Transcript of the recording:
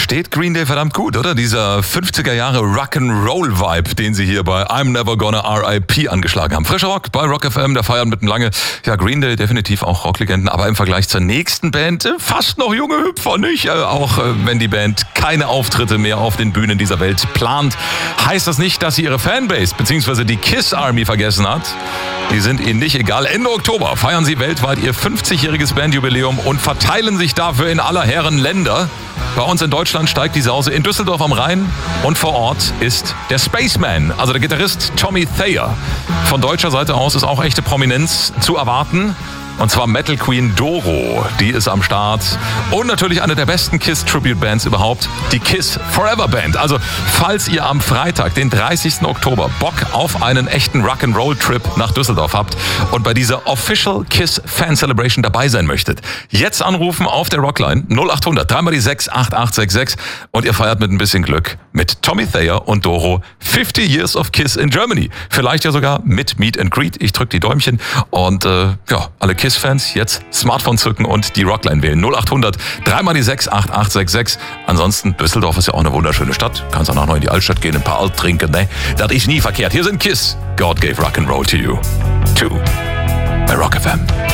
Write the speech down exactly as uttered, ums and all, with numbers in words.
steht Green Day verdammt gut, oder? Dieser fünfziger Jahre Rock'n'Roll-Vibe, den sie hier bei I'm Never Gonna R I P angeschlagen haben. Frischer Rock bei Rock F M, der feiern mitten lange. Ja, Green Day definitiv auch Rocklegenden, aber im Vergleich zur nächsten Band äh, fast noch junge Hüpfer, nicht? Äh, auch äh, wenn die Band keine Auftritte mehr auf den Bühnen dieser Welt plant, heißt das nicht, dass sie ihre Fanbase bzw. die Kiss Army vergessen hat. Die sind ihnen nicht egal. Ende Oktober feiern sie weltweit ihr fünfzigjähriges Bandjubiläum und verteilen sich dafür in aller Herren Länder. Bei uns in Deutschland steigt die Sause in Düsseldorf am Rhein und vor Ort ist der Spaceman, also der Gitarrist Tommy Thayer. Von deutscher Seite aus ist auch echte Prominenz zu erwarten. Und zwar Metal Queen Doro, die ist am Start. Und natürlich eine der besten Kiss-Tribute-Bands überhaupt, die Kiss Forever Band. Also falls ihr am Freitag, den dreißigsten Oktober, Bock auf einen echten Rock'n'Roll-Trip nach Düsseldorf habt und bei dieser Official Kiss Fan Celebration dabei sein möchtet, jetzt anrufen auf der Rockline null acht hundert, dreimal die sechs, acht acht sechs sechs und ihr feiert mit ein bisschen Glück mit Tommy Thayer und Doro fifty Years of Kiss in Germany. Vielleicht ja sogar mit Meet and Greet. Ich drück die Däumchen und äh, ja, alle Kiss Fans jetzt Smartphone zücken und die Rockline wählen. null acht hundert, dreimal die sechs, acht acht sechs sechs. Ansonsten, Düsseldorf ist ja auch eine wunderschöne Stadt. Kannst danach noch in die Altstadt gehen, ein paar Alt trinken, ne? Das ist nie verkehrt. Hier sind Kiss. God gave Rock'n'Roll to you. Two. Bei Rock F M.